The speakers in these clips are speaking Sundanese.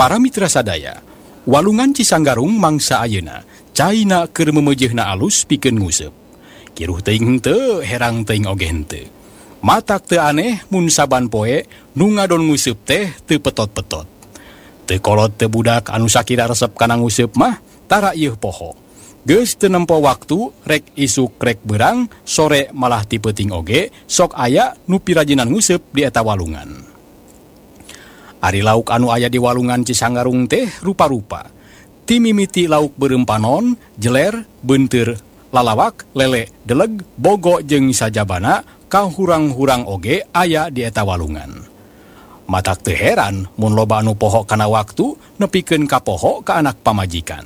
Para mitra sadaya, walungan Cisanggarung mangsa ayeuna, caina keur memejehna alus pikeun nguseup. Kiruh teuing henteu, herang teuing oge henteu. Matak teu aneh mun saban poe nu ngadon nguseup teh teu petot-petot. Teu kolot teu budak anu sakira resep kana nguseup mah tara ieuh poho. Geus teu nempo waktu rek isuk rek beurang sore malah ti peuting oge sok aya nu pirajinan nguseup di eta walungan. Ari lauk anu aya di walungan Cisanggarung teh rupa-rupa. Ti mimiti lauk beureum panon, jeler, beunteur, lalawak, lele, deleg, bogo jeung sajabana kahurang-hurang oge aya di eta walungan. Matak teu heran mun loba anu poho kana waktu nepikeun ka poho ka anak pamajikan.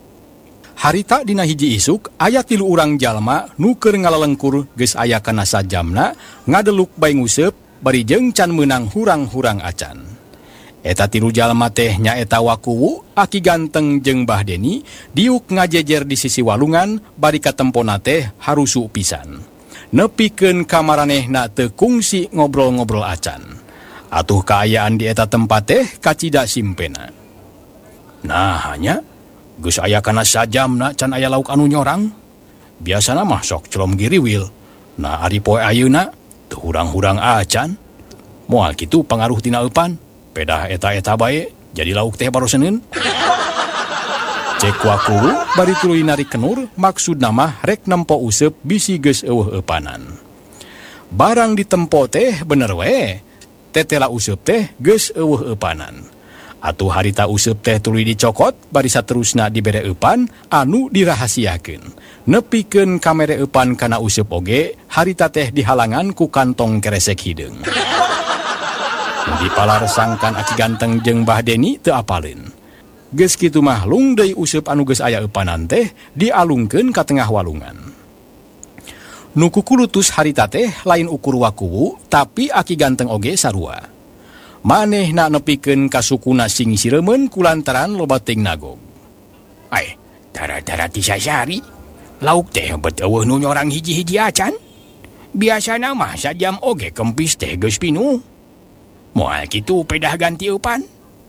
Harita dina hiji isuk aya 3 urang jalma nu keur ngalalengkur geus aya kana sajamna ngadeluk bae nguseup bari jeung can meunang hurang-hurang acan. Eta 3 jalma teh nyaeta Wakuwu, Aki Ganteng jeung Mbah Deni diuk ngajejer di sisi walungan bari katempona teh harusu pisan. Nepikeun ka maranehna teu kungsi ngobrol-ngobrol acan. Atuh kaayaan di eta tempat teh kacida simpena. Nah hanya geus aya kana sajamna can aya lauk anu nyorang. Biasana mah sok celom giriwil. Nah ari poe ayeuna teu hurang-hurang acan. Moal kitu pangaruh tina eupan. Pedah eta-eta bae jadi lauk teh baroseneun. Cek Wakuwu bari tuluy narik kenur maksudna mah rek nempo useup bisi geus eueuh eupanan. Barang ditempo teh bener we. Tetela useup teh geus eueuh eupanan. Atuh harita useup teh tuluy dicokot bari saterusna dibere eupan anu dirahasiakeun. Nepikeun kamere eupan kana useup oge harita teh dihalangan ku kantong keresek hideung. Dipalaresangkan Aki Ganteng jeung Mbah Deni teu apaleun. Geus kitu mah lung deui useup anu geus aya eupanan teh dialungkeun ka tengah walungan. Nu kukulutus harita teh lain ukur Wakuwu tapi Aki Ganteng oge sarua. Manehna nepikeun ka sukuna sing siremeun kulantaran loba teuing nagog. Tara-tara ti sasari. Lauk teh bet eueuh nu nyorang hiji-hiji acan. Biasana mah sajam oge kempis teh geus pinuh. Moal kitu pedah ganti eupan.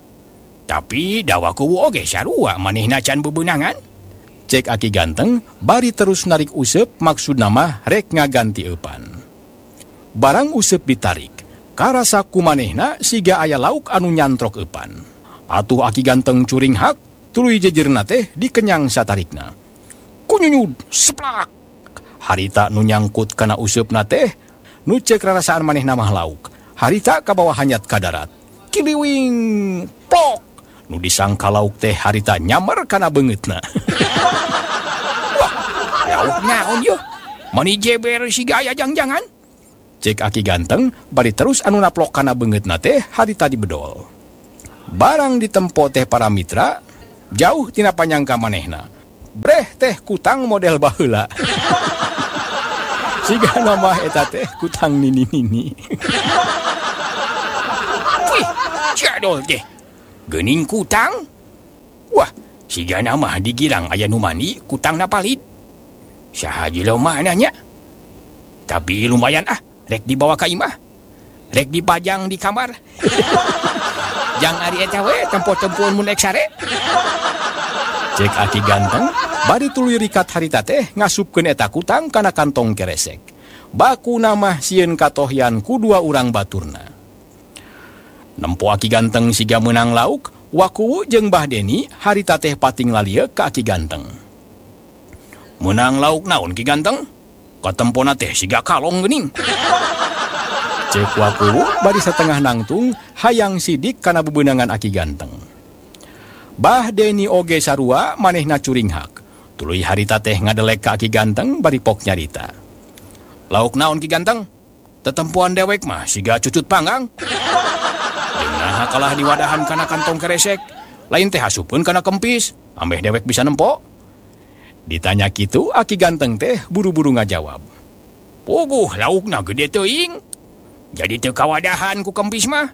Tapi da Wakuwu oge sarua manehna can bebeunangan. Cek Aki Ganteng bari terus narik useup maksudna mah rek ngaganti eupan. Barang useup ditarik, karasa ku manehna siga aya lauk anu nyantrok eupan. Atuh Aki Ganteng curing hak, tuluy jejerna teh dikenyang satarikna. Kunyunyud seplak. Harita nu nyangkut kana useupna teh nu cek rarasaan manehna mah lauk. Harita ka bawah hanyat ka darat. Kiliwing plok. Nu disangka lauk teh harita nyamer kana beungeutna. Wah, lauk naon yo? Mani jeber siga aya jangjangan. Cek Aki Ganteng bari terus anu naplok kana beungeutna teh harita dibedol. Barang ditempo teh para mitra jauh tina panyangka manehna. Breh teh kutang model baheula. Siga nama eta teh kutang nini-nini. Wih, jadol teh. Geuning kutang? Wah, siga nama digirang aya nu mani kutang na palit. Saha jelema nanya. Tapi lumayan rek dibawa ka imah. Rek dipajang di kamar. Jang ari eta we tempo-tempoan mun ek sare. Cek Aki Ganteng bari tuluy rikat harita teh ngasupkeun eta kutang kana kantong keresek. Baku nama sieun katohyan ku 2 urang baturna. Nempo Aki Ganteng siga meunang lauk, Wakuwu jeung Mbah Deni harita teh pating lalieuk ka Aki Ganteng. Meunang lauk naon Ki Ganteng? Katempona teh siga kalong geuning. Cek Wakuwu bari satengah nangtung hayang sidik kana bebeunangan Aki Ganteng. Mbah Deni oge sarua manehna curing hak. Tuluy harita teh ngadelek ka Aki Ganteng bari pok nyarita. Lauk naon Ki Ganteng? Tetempuan dewek mah siga cucut panggang. Denah kalah diwadahan kana kantong keresek. Lain teh hasupkeun kana kempis. Ambeh dewek bisa nempo. Ditanya kitu Aki Ganteng teh buru-buru ngajawab. Puguh laukna gede teuing. Jadi teu kawadahan ku kempis mah.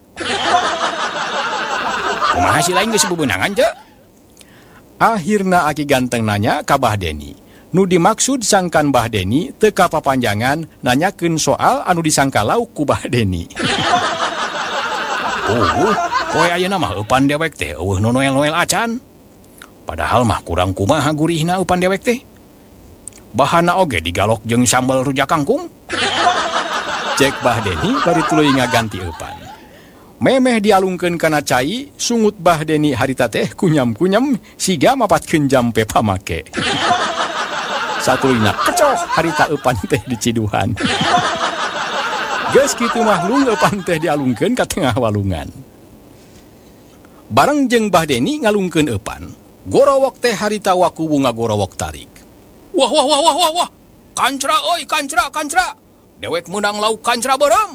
Kumaha si lain geus bebeunangan teu? Akhirna Aki Ganteng nanya ka Mbah Deni. Nu dimaksud sangkan Mbah Deni teu kapapanjangan nanyakeun soal anu disangka lauk ku Mbah Deni. Poe ayeuna mah eupan dewek teh eueuh nu noel-noel acan. Padahal mah kurang kumaha gurihna eupan dewek teh. Bahanna oge digalok jeung sambal rujak kangkung. Cek Bah Deni bari tuluy ngaganti eupan. Memeh dialungkeun kana cai, sungut Bah Deni harita teh kunyam-kunyam siga mapatkeun jampe pamake. Satulina kecoh harita eupan teh diciduhan. Geus kitu mah lung eupan teh dialungkeun ka tengah walungan. Bareng jeung Bah Deni ngalungkeun eupan, gorowok teh harita wakuwu ngagorowok tarik. Wah wah wah wah wah wah. Kancra euy, kancra. Dewek menang lauk kancra bareng.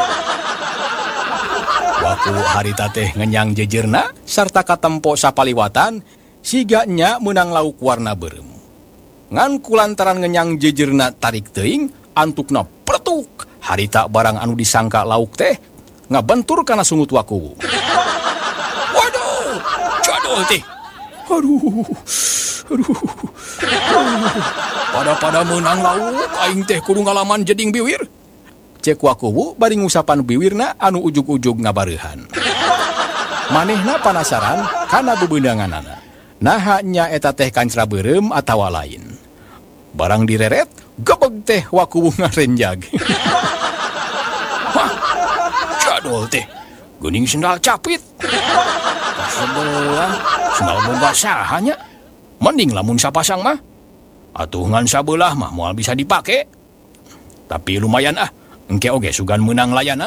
Wakuwu harita teh ngenyang jejerna sarta katempo sapaliwatan siga nya menang lauk warna beureum. Ngan kulantaran ngenyang jejerna tarik teuing antukna pretuk harita barang anu disangka lauk teh ngabentur kana sungut wakuwu. Waduh, jadul teh. Aduh. Pada menang lauk aing teh kudu ngalaman jeding biwir. Cek wakuwu bari ngusapan biwirna anu ujug-ujug ngabareuhan. Manehna panasaran kana bebeundanganana. Naha nya eta teh kancra beureum atawa lain. Barang direret, gebeg teh wakuwu ngarenjag. Wah, jadul teh. Geuning sendal capit. Sebelah, sendal boga sahanya. Mending lamun sapasang mah. Atuh ngan sabelah mah moal bisa dipake. Tapi lumayan engke oge sugan menang layana.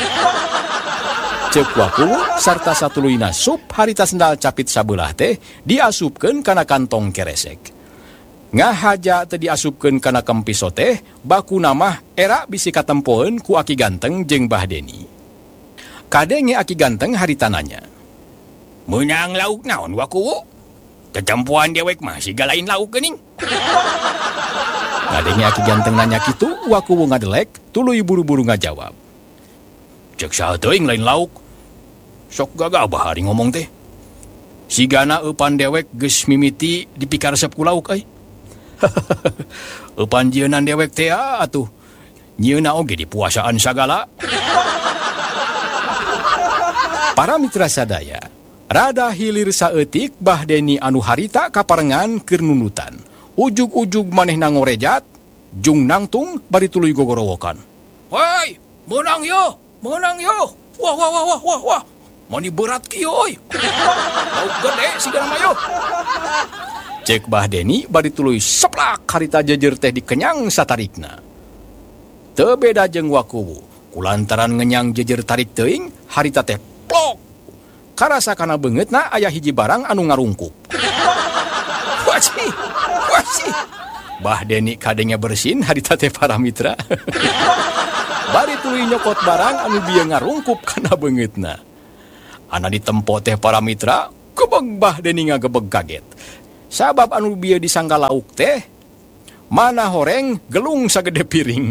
Cek wakuwu sarta satuluyna sup harita sendal capit sabelah teh diasupkeun kana kantong keresek. Ngahaja teu diasupkeun kana kempiso teh bakuna mah era bisi katempoeun ku Aki Ganteng jeung Bah Deni. Kadenge Aki Ganteng harita nanya. Menang lauk naon wakuwu? Kecampuan dewek mah siga lain lauk geuning. Kadenge Aki Ganteng nanya kitu, wakuwu ngadelek, tuluy buru-buru ngajawab. Cek saha teuing lain lauk. Sok gagabah ari ngomong teh. Sigana eupan dewek geus mimiti dipikaresep ku lauk euy. Eupan jieunan dewek teh atuh. Nyieuna oge di puasaan sagala. Para mitra sadaya, rada hilir saeutik Bah Deni anu harita kaparengan keur nunutan. Ujug-ujug manehna ngorejat, jung nangtung bari tuluy gogorowokan. Woi, menang yo. Wah. Mani berat kieu euy. Lauk gede sigana mah yo. Cek Bah Deni bari tuluy seplak harita jejer teh dikenyang satarikna. Teu beda jeung wakuwu, kulantaran ngenyang jejer tarik teuing harita teh plok. Karasa kana beungeutna aya hiji barang anu ngarungkup. Wasi. Bah Deni kadenge bersin harita teh para mitra. Bari tuluy nyokot barang anu bieu ngarungkup kana beungeutna. Ana ditempo teh para mitra, gebeg Bah Deni ngagebeg kaget. Sabab anu bieu disangka lauk teh mana horeng gelung sagede piring.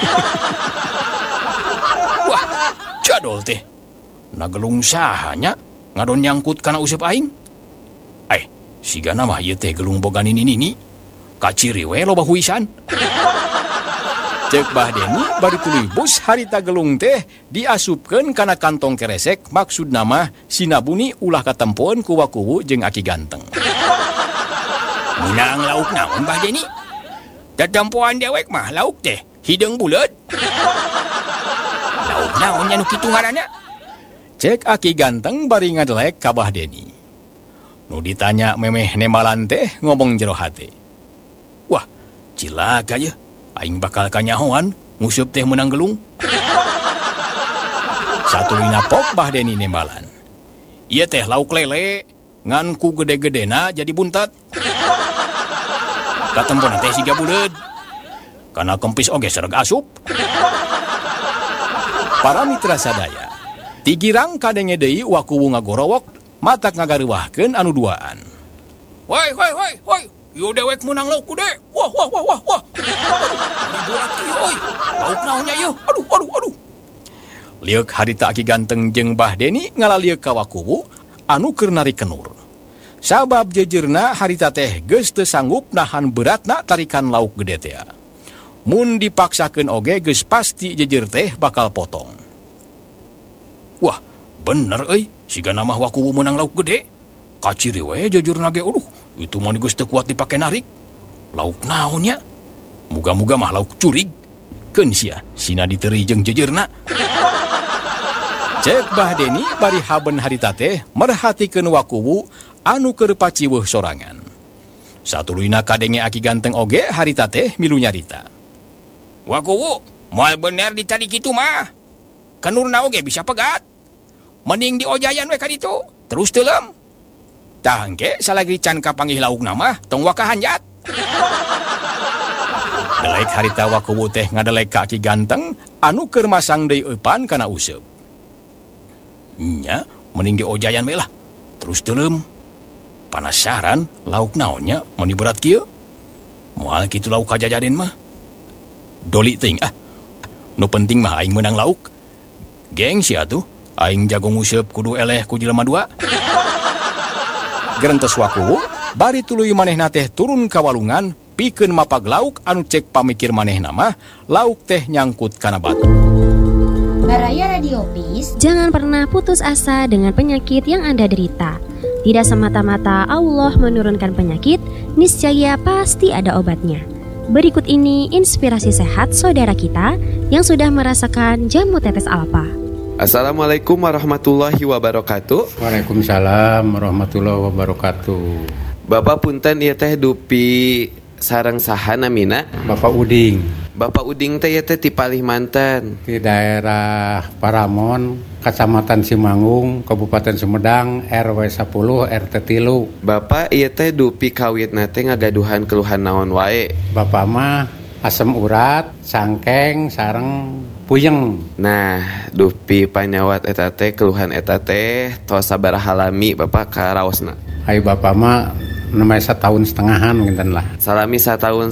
Wah, jadol teh. Nagelung sahanya ngadon nyangkut kana useup aing. Sigana mah ieu teh gelung boga nini-nini. Kaciri we loba huisan. Cek Bah Deni bari tuluy bus harita gelung teh diasupkeun kana kantong keresek, maksudna mah sinabuni ulah katempoeun ku wakuwu jeung Aki Ganteng. Menang lauk naon Bah Deni? Tetempoan dewek mah lauk teh hideung buleud. Lauk naon nya nu kitu ngaranna? Cek Aki Ganteng bari ngadelek ka Bah Deni. Nu ditanya memeh nemalan teh ngomong jero hate. Wah, cilaka ye. Aing bakal kanyahoan nguseup teh menang gelung. Satulina pok Bah Deni nemalan. Ieu teh lauk lele ngan ku gede-gedena jadi buntat. Katempona teh siga buleud. Kana kempis oge sereg asup. Para mitra sadaya, tigirang kadenge deui wakuwu ngagorowok matak ngagareuwahkeun anu duaan. Woi. Yo dewek menang lauk kude. Wah. Berat kieu euy. Lauk naon nya ieu? Aduh. Liuk harita Aki Ganteng jeung Bah Deni ngalalieuk ka wakuwu anu keur narik kenur. Sabab jejerna harita teh geus teu sanggup nahan beratna tarikan lauk gede teh. Mun dipaksakeun oge geus pasti jejer teh bakal potong. Wah, bener euy, siga namah wakuwu menang lauk gede. Kaciri we jujur nage itu mah geus teu kuat dipake narik. Lauk naon nya? Muga-muga mah lauk curig. Keun sia, sina diteri jeung jejeurna. Cek Bah Deni bari haben harita teh merhatikeun wakuwu anu keur paciweuh sorangan. Satuluyna kadenge aki ganteng oge harita teh milu nyarita. Wakuwu, moal bener ditadi kitu mah. Kanurna oge bisa pegat. Mending diojayan we ka ditu, terus teulem. Tah engke salagi can kapanggih laukna mah tong wakahanjat. Delek harita wakuwu teh ngadelek ka aki ganteng anu keur masang deui eupan kana useup. Nya, mending diojayan we lah. Terus teulem. Panasaran lauk naonnya meni berat kieu? Moal kitu lauk kajajaden mah. Doli teuing Nu penting mah aing menang lauk. Gengsi atuh, aing jago nguseup kudu eleh ku jelema dua. Gerentos wakuwu, bari tuluy manehna teh turun ka walungan pikeun mapag lauk anu cek pamikir manehna mah lauk teh nyangkut kana batu. Baraya Radio Peace. Jangan pernah putus asa dengan penyakit yang Anda derita. Tidak semata-mata Allah menurunkan penyakit, niscaya pasti ada obatnya. Berikut ini inspirasi sehat saudara kita yang sudah merasakan jamu tetes alfa. Assalamualaikum warahmatullahi wabarakatuh. Waalaikumsalam warahmatullahi wabarakatuh. Bapak punten ieu teh dupi sareng saha namina? Bapak Uding. Bapak Uding teh ieu teh ti Palimanten. Di daerah Paramon, Kecamatan Simanggung, Kabupaten Sumedang, RW 10 RT 3. Bapak ieu teh dupi kawitna teh ngagaduhan keluhan naon wae? Bapak mah asam urat, cangkeng, sareng puyeng. Nah, dupi panyawat eta teh keluhan eta teh tos sabaraha lami Bapak karaosna? Ai bapak mah namanya 1,5 tahun gitu lah. Salami 1,5 tahun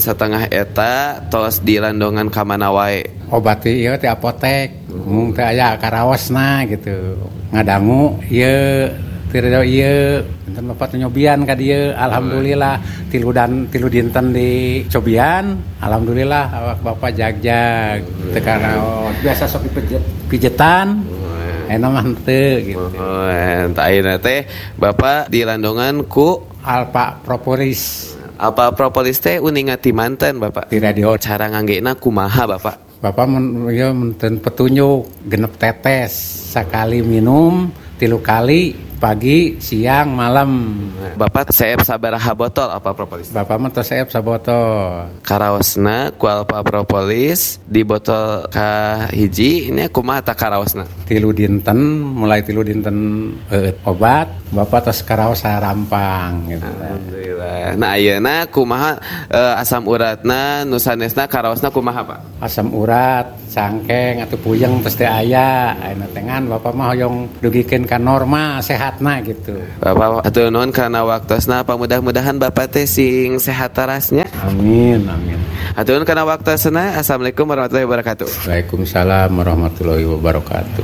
eta tos dilandongan ka mana wae? Obati ieu ti apotek, mung teh aya karaosna gitu. Ngadangu ieu tireu ieu, enten bapak nyobian ka dieu. Alhamdulillah tilu dinten di cobian. Alhamdulillah awak bapak jag-jag. Teu karaos, biasa sok pijetan. Enak mah teu gitu. Entah ayeuna teh bapak dilandongan ku Alpha Propolis. Alpha Propolis teh uningan ti manten Bapak. Di radio. Cara nganggena kumaha Bapak? Bapak menten petunjuk genep tetes sekali minum 3 kali pagi, siang, malam. Bapak seep sabaraha botol Alpha Propolis? Bapak mah tos seep sabotol. Karaosna ku Alpha Propolis di botol ka hiji ini kumaha ta karaosna? 3 dinten, mulai 3 dinten obat, Bapak tos karaos sarampang gitu. Alhamdulillah. Nah ayeuna kumaha asam uratna nu sanesna karaosna kumaha Pak? Asam urat, cangkeng atuh puyeng pasti aya. Ayeuna tengan Bapak mah hoyong dugikeun ka norma sehatna gitu. Bapak atuh nuhun kana waktosna mudah-mudahan Bapak teh sing sehat tarasnya. Amin, amin. Atuh nuhun kana waktosna. Assalamualaikum warahmatullahi wabarakatuh. Waalaikumsalam warahmatullahi wabarakatuh.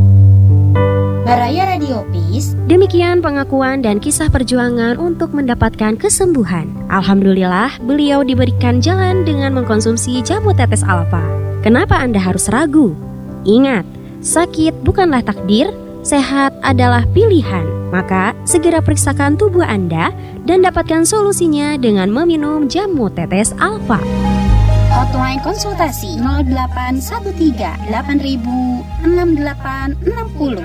Baraya Radio Peace. Demikian pengakuan dan kisah perjuangan untuk mendapatkan kesembuhan. Alhamdulillah, beliau diberikan jalan dengan mengkonsumsi jamu tetes alfa. Kenapa Anda harus ragu? Ingat, sakit bukanlah takdir, sehat adalah pilihan. Maka, segera periksakan tubuh Anda dan dapatkan solusinya dengan meminum jamu tetes alfa. Hotline konsultasi 0813 8000 6860 0813 8000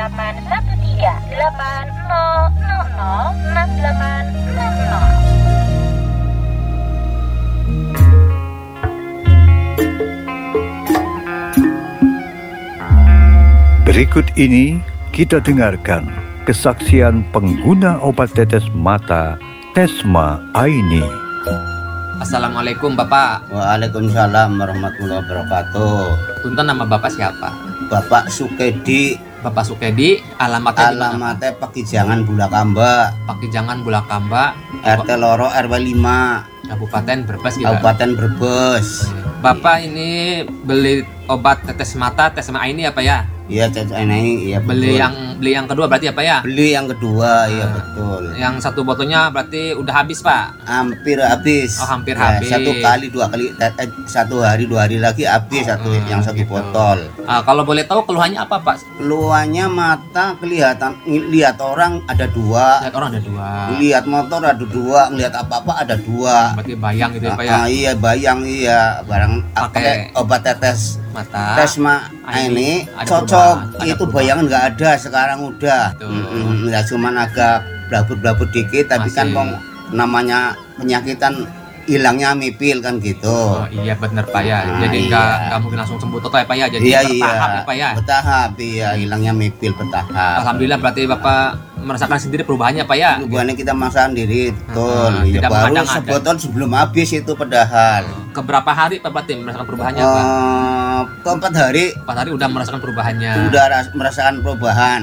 6860. Berikut ini kita dengarkan kesaksian pengguna obat tetes mata Tesma Aini. Assalamualaikum Bapak. Waalaikumsalam warahmatullahi wabarakatuh. Punten, nama Bapak siapa? Bapak Sukedi. Bapak Sukedi, alamatnya Alamatnya Pakijangan Bulakamba. Pakijangan Bulakamba, RT Loro RW 5, Kabupaten Brebes gitu. Kabupaten Brebes. Bapak ini beli obat tetes mata Tesma Aini ya Pak ya? Iya, ini iya betul. Beli yang kedua berarti ya Pak ya? Beli yang kedua, iya betul. Yang satu botolnya berarti udah habis Pak? Hampir habis. Oh, hampir Ya, habis. Satu kali, 2 kali, 1 hari 2 hari lagi habis yang satu gitu. botol. Kalau boleh tahu keluhannya apa Pak? Keluarnya mata kelihatan, lihat orang ada 2. Lihat orang ada 2. Lihat motor ada 2, ngelihat apa-apa ada 2. Berarti bayang gitu ya Pak ya? Iya, bayang iya, barang pakai obat tetes Mata. Tesma ini ada cocok. perubahan, ada Itu perubahan. bayangan nggak ada sekarang udah. Betul. Ya cuman agak blabut-blabut dikit, tapi Masih. kan namanya penyakitan hilangnya mipil kan gitu. Oh iya benar Pak ya. Nah, Jadi iya. nggak mungkin langsung sembuh total ya Pak ya. Jadi Iya, bertahap ya Pak ya. Bertahap, iya, hilangnya mipil bertahap. Alhamdulillah berarti Bapak merasakan sendiri perubahannya Pak ya. Perubahannya kita masakan diri, betul. Ya, tidak baru memandang ada. sebotol sebelum habis itu padahal. Keberapa hari Pak berarti merasakan perubahannya Pak? Keempat hari 4 hari udah merasakan perubahannya. udah merasakan perubahan.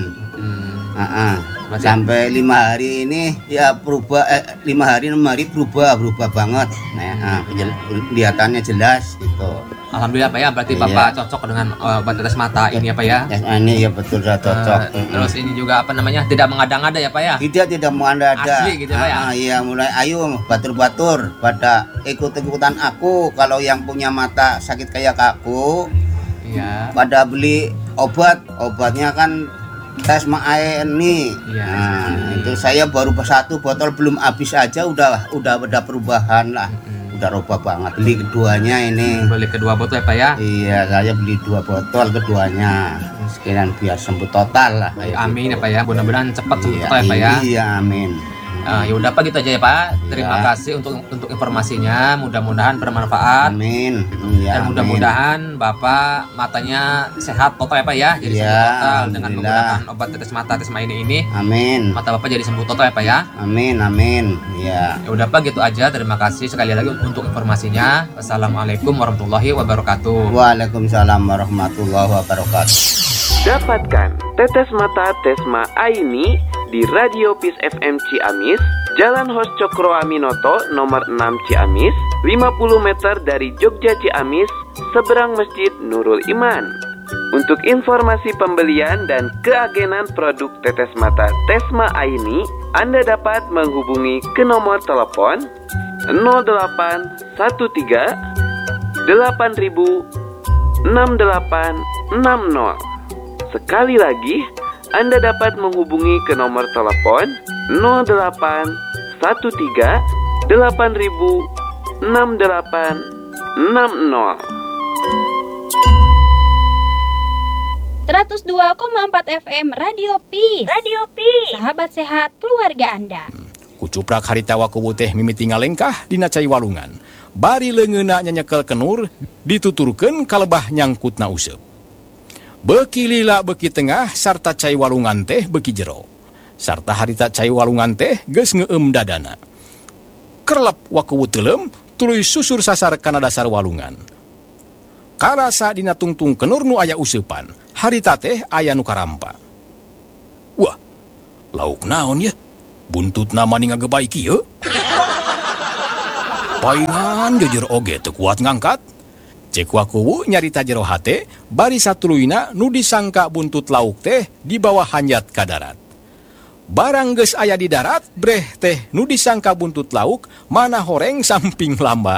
Berarti- Sampai 5 hari ini ya berubah, 5 hari 6 hari berubah banget. Nah, kelihatannya jelas gitu. Alhamdulillah Pak ya. Berarti Iya. Bapak cocok dengan obat tetes mata ini ya Pak ya. Ya, ini ya betul sudah cocok. Terus ini juga apa namanya? Tidak mengada-ngada ya Pak ya. Tidak mengada-ada. Asli gitu, Pak, ya? Iya, mulai ayo batur-batur pada ikut-ikutan aku. Kalau yang punya mata sakit kayak aku, Iya. pada beli obatnya kan Tesma Aini. Iya, Nah, itu saya baru 1 botol belum habis aja udah perubahan lah. Udah rubah banget. Beli keduanya ini. Beli kedua botol ya Pak ya. Iya, saya beli 2 botol keduanya. Sekalian biar sembuh total lah. Amin ya Pak ya. Mudah-mudahan cepat sembuh Iya, total ya Pak ya. Iya, amin. Ya udah Pak gitu aja ya Pak. Terima Iya. kasih untuk informasinya. Mudah-mudahan bermanfaat. Amin. Dan mudah-mudahan Bapak matanya sehat total ya Pak ya. Jadi Iya, sembuh total dengan alhamdulillah. menggunakan obat tetes mata Tesma ini. Amin. Mata Bapak jadi sembuh total ya Pak ya. Amin. Iya. Ya udah Pak gitu aja. Terima kasih sekali lagi untuk informasinya. Wassalamualaikum warahmatullahi wabarakatuh. Waalaikumsalam warahmatullahi wabarakatuh. Dapatkan tetes mata Tesma Aini di Radio Peace FM Ciamis, Jalan Hos Cokro Aminoto nomor 6 Ciamis, 50 meter dari Jogja Ciamis, seberang Masjid Nurul Iman. Untuk informasi pembelian dan keagenan produk tetes mata Tesma Aini, Anda dapat menghubungi ke nomor telepon 0813 8000 6860. Sekali lagi, Anda dapat menghubungi ke nomor telepon 0813 8000 6860. 102,4 FM Radio Peace. Radio Peace. Sahabat sehat keluarga Anda. Kucuprak harita wakubu teh mimiti ngalengkah dina cai walungan. Bari leungeuna nyanyekel kenur dituturkeun kalebah nyangkutna useup. Beki lila beki tengah sarta cai walungan teh beki jero. Sarta harita cai walungan teh geus ngeueum dadana. Kerlep wakubu teulem tuluy susur sasar kana dasar walungan. Karasa dina tungtung kenur nu aya useupan, harita teh aya nu karampa. Wah, lauk naon ya? Buntut nama nih ngagebaik ieu. Paingan jujur oge teu kuat ngangkat. Cek wakuwu nyarita jero hate, bari satuluyna nu disangka buntut lauk teh di bawah hanjat ka darat. Barang geus aya di darat, breh teh nu disangka buntut lauk mana horeng samping lamba.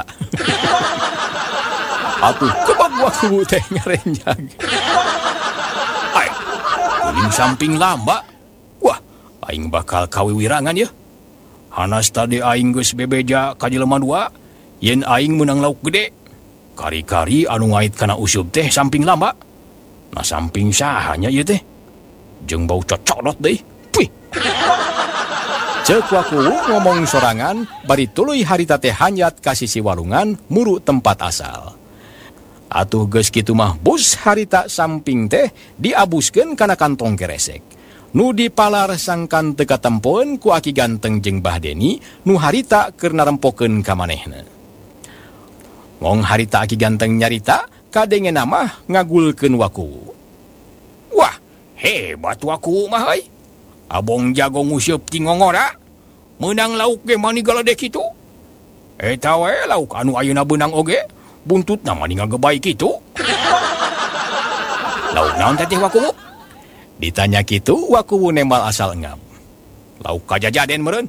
Atuh kebab wakuwu teh ngarenjag. Ai, kuning samping lamba. Wah, aing bakal kawiwirangan ya. Hanas tadi aing geus bebeja ka jelema 2, yen aing menang lauk gede. Kari-kari anu ngait kana useup teh samping lamba. Nah samping sahanya ieu teh. Jeung bau cocodot deui. Puih. Ceuk wakuwu ngomong sorangan bari tuluy harita teh hanjat ka sisi walungan muru tempat asal. Atuh geus kitu mah bus harita samping teh diabuskeun kana kantong keresek. Nu dipalar sangkan teu katempoeun ku Aki Ganteng jeung Bah Deni nu harita keur narempokeun ka manehna. Ngong harita Aki Ganteng nyarita kadengena mah ngagulkeun wakuwu. Wah, hebat wakuwu mah euy. Abong jago nguseup ti ngongora. Meunang lauk ge mani galedek kitu. Eta we lauk anu ayeuna beunang oge, buntutna mani ngagebaik kitu. Lauk naon teh Wakuwu? Ditanya kitu, Wakuwu nembal asal engap. Lauk kajajaden meureun.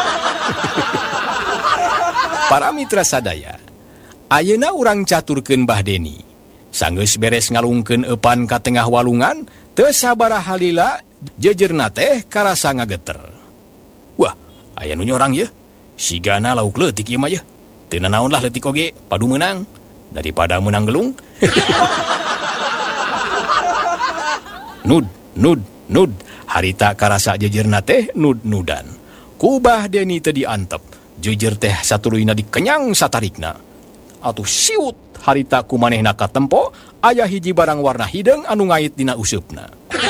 Para mitra sadaya, ayeuna urang caturkeun Mbah Deni. Sanggeus beres ngalungkeun eupan ka tengah walungan, teu sabaraha halila jejerna teh karasa ngageter. Wah, aya nu nyorang ye. Sigana lauk leutik ieu mah ye. Teu nanaon lah leutik oge, padu meunang daripada meunang gelung. Nud, harita karasa jejerna teh nud-nudan. Ku Mbah Deni teu diantep. Jejer teh satuluyna dikenyang satarikna. Atuh siut harita ku manehna katempo aya hiji barang warna hideung anu ngait dina useupna.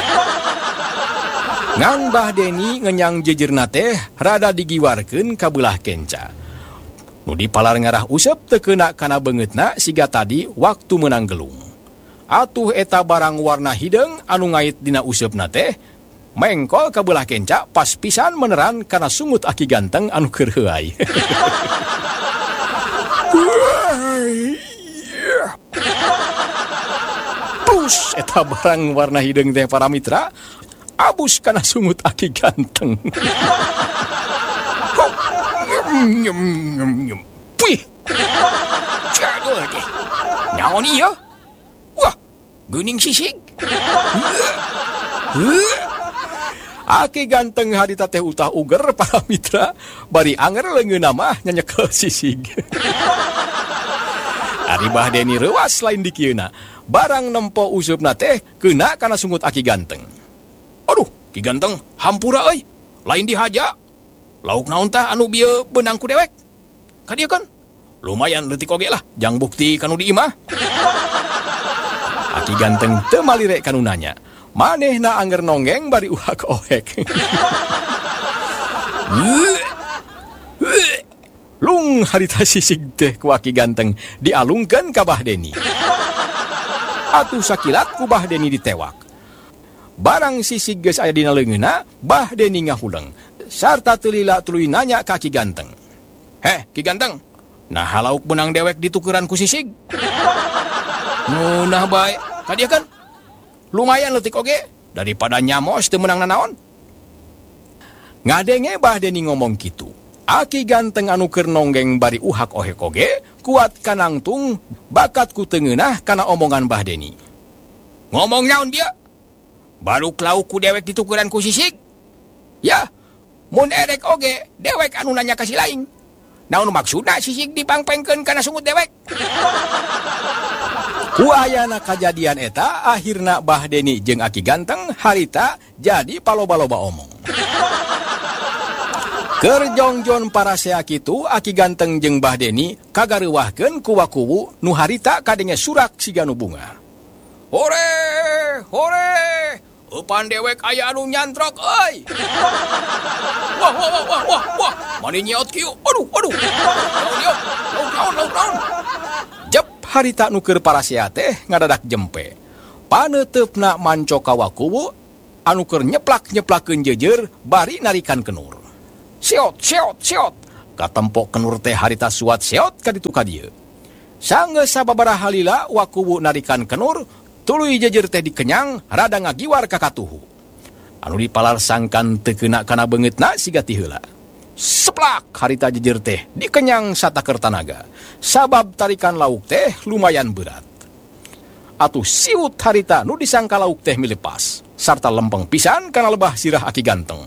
Ngang Mbah Deni ngenyang jejerna teh rada digiwarkeun ka beulah kenca. Nu dipalar ngarah useup teu keuna kana beungeutna siga tadi waktu meunang gelung. Atuh eta barang warna hideung anu ngait dina useupna teh mengkol ka beulah kenca pas pisan meneran kana sungut aki ganteng anu keur heuai. Pus eta barang warna hideung teh para mitra abus kana sungut aki ganteng. Puih. Jadul lagi. Naon ieu? Wah, geuning sisig. Aki ganteng harita teh utah uger para mitra bari anger leungeunna mah nyanyekel sisig. Ari Mbah Deni reuas lain di kieuna. Barang nempo usupna teh keuna kana sungut aki ganteng. Aduh, Ki Ganteng hampura euy. Lain dihaja. Lauk naon tah anu bieu beunang ku dewek? Ka dieu kan? Lumayan leutik oge lah, jang bukti kanu di imah. Aki Ganteng teu malire kanu nanya. Manehna anger nonggeng bari uhak ohek. Lung harita sisig teh ku Aki Ganteng dialungkeun ka Mbah Deni. Atuh sakilat ku Mbah Deni ditewak. Barang sisig geus aya dina leungeunna, Mbah Deni ngahuleng sarta teu lila tuluy nanya ka Ki Ganteng. Heh, Ki Ganteng, nah lauk benang dewek ditukeran ku sisig? Nah bae, ka dieu kan? Lumayan leutik oge daripada nyamos teu meunang nanaon. Ngadenge Mbah Deni ngomong kitu. Aki Ganteng anu keur nonggeng bari uhak ohek oge kuat kanangtung bakat ku teu ngeunah kana omongan Mbah Deni. Ngomong naon dia? Baru lauk ku dewek ditukeran ku sisig? Ya, mun erek oge dewek anu nanya ka si lain. Naon maksudna sisig dipangpengkeun kana sungut dewek? Ku ayana kajadian eta akhirna Mbah Deni jeung Aki Ganteng harita jadi paloba-loba omong. Keur jongjon para sea kitu Aki Ganteng jeung Mbah Deni kagareuwahkeun ku Wakuwu nu harita kadenge surak siga nu bunga. Hore, hore, eupan dewek aya anu nyantrok euy. Wah, mani nyeot kieu. Aduh. Naon. Jep harita nu keur para sea teh ngadadak jempe. Paneteupna manco ka Wakuwu anu keur nyeplak-nyeplakeun jejer bari narikan kenur. Seot. Katempo kenur teh harita suat seot ka ditu ka dieu. Sanggeus sababaraha halila Wakuwu narikan kenur, tuluy jejer teh dikenyang rada ngagiwar ka katuhu. Anu dipalarsangkan teu keuna kana beungeutna siga ti heula. Seplak harita jejer teh dikenyang satakeur tanaga. Sabab tarikan lauk teh lumayan berat. Atuh siut harita nu disangka lauk teh milepas sarta lempeng pisan kana lebah sirah Aki Ganteng.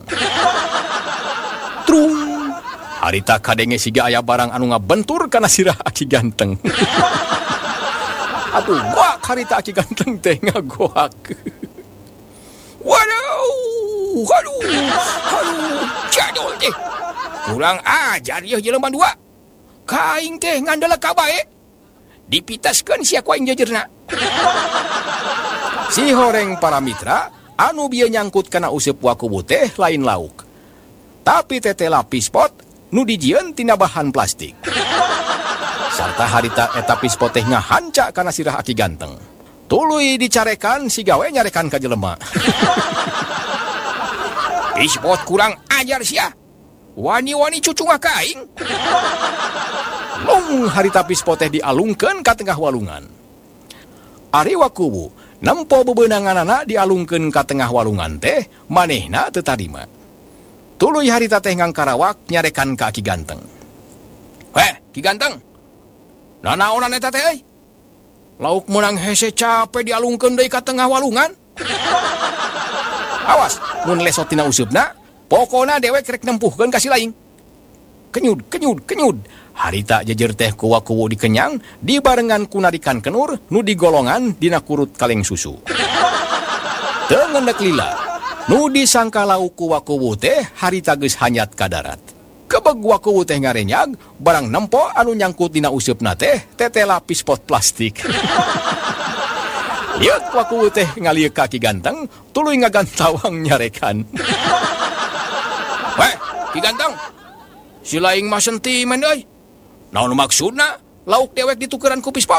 Trung harita kadenge siga aya barang anu ngabentur kana sirah Aki Ganteng. Atuh goak harita Aki Ganteng teh ngagoak. Waduh, jadul teh. Kurang ajar ieu jelema dua. Kaing teh ngandele ka bae. Dipitaskeun sia ku aing jejerna. Si horeng para mitra anu bieu nyangkut kana useup Wakuwu teh lain lauk. Tapi tete lapis pot nu dijieun tina bahan plastik. Sarta harita eta pispot teh ngahanca kana sirah Aki Ganteng. Tuluy dicarekan si gawe nyarekan ka jelema. Pispot kurang ajar sia. Wani-wani cucungah kaing. Lung harita pispot teh dialungkeun ka tengah walungan. Ari Wakuwu Nempo bebeunanganana dialungkeun ka tengah walungan teh, manehna teu tarima. Tuluy harita teh ngangkarawak nyarekan ka Ki Ganteng. Weh, Ki Ganteng. Nanaonan eta teh euy? Lauk menang hese capek dialungkeun deui ka tengah walungan. Awas, mun lesot tina usupna, pokona dewek rek nempuhkeun ka si laing. Kenyud. Harita jejer teh kuwa-kuwu dikenyang, dibarengan kunadikan kenur, nu digolongan dina kurut kaleng susu. Teu ngendek lila, nu disangka lauk kuwa-kuwu teh harita geus hanyat ka darat. Kebeg wakuwu teh ngarenyag, barang nempo anu nyangkut dina usupna teh tete lapis pot plastik. Liuk wakuwu teh ngalieu ka Ki Ganteng, tuluy ngagantawang nyarekan. Weh, Ki Ganteng. Si laing mah sentimen euy. Naon maksudna? Lauk dewek ditukeran ku pispot.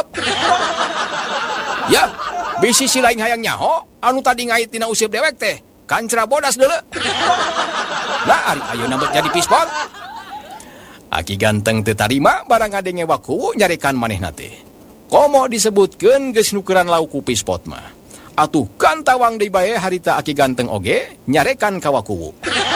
Ya, bisi si laing hayang nyaho anu tadi ngait tina useup dewek teh. Kancra bodas deuleu. Nah, ari ayeuna bet jadi pispot. Aki Ganteng teu tarima barang ngadenge wakuwu nyarekan manehna teh. Komo disebutkeun geus nukeran lauk ku pispot mah. Atuh kantawang deui bae harita Aki Ganteng oge nyarekan ka wakuwu.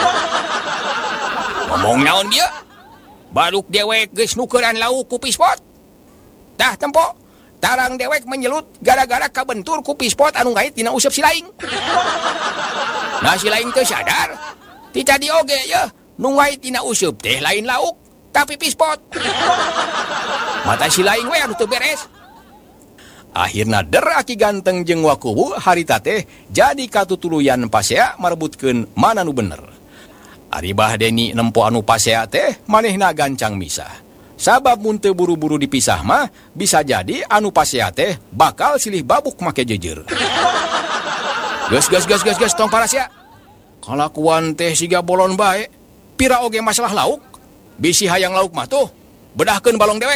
Ngomong naon dia? Baluk dewek geus nukeran lauk ku pispot. Tah tempo, tarang dewek menyelut gara-gara kabentur ku pispot anu ngait dina useup si laing. Nah si laing teu sadar, ti tadi oge ya, nu ngait dina useup teh lain lauk, tapi pispot. Mata si laing we anu teu beres. Akhirna der Aki Ganteng jeung wakuwu harita teh jadi katutuluyan pasea marebutkeun mana nu bener. Ari Bahdeni nempo anu pasea teh manehna gancang misah. Sabab mun teu buru-buru dipisah mah bisa jadi anu pasea teh bakal silih babuk make jejer. Gas tong parasia. Kalakuan teh siga bolon bae. Pira oge masalah lauk. Bisi hayang lauk mah tuh bedahkeun balong dewek.